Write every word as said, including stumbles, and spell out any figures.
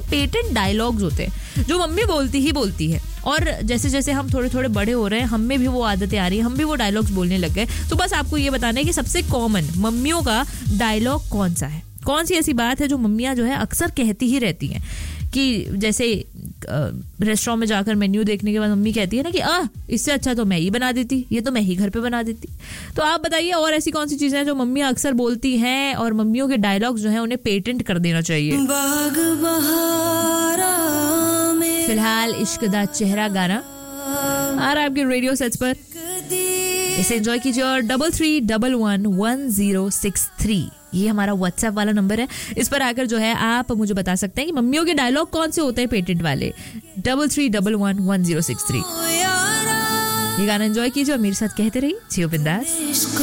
Patent dialogues होते हैं जो मम्मी बोलती ही बोलती है, और जैसे जैसे हम थोड़े थोड़े बड़े हो रहे हैं हम में भी वो आदतें आ रही हैं, हम भी वो डायलॉग्स बोलने लग गए। तो बस आपको ये बताना है कि सबसे कॉमन मम्मियों का डायलॉग कौन सा है, कौन सी ऐसी बात है जो मम्मियाँ जो है अक्सर कहती ही रहती हैं। कि जैसे रेस्टोरेंट में जाकर मेन्यू देखने के बाद मम्मी कहती है ना कि आ इससे अच्छा तो मैं ही बना देती, ये तो मैं ही घर पे बना देती। तो आप बताइए और ऐसी कौन सी चीजें हैं जो मम्मियाँ अक्सर बोलती हैं और मम्मियों के डायलॉग्स जो हैं उन्हें पेटेंट कर देना चाहिए। फिलहाल इश्क दा चेहरा गाना आ रहा है आपके रेडियो सेट्स पर, इसे एंजॉय कीजिए। और double three double one one zero six three ये हमारा व्हाट्सएप वाला नंबर है, इस पर आकर जो है आप मुझे बता सकते हैं कि मम्मियों के डायलॉग कौन से होते हैं पेटेंट वाले। Double three double one one zero six three ये गाना एंजॉय कीजिए और मेरे साथ कहते रहिए जियो बिंदास।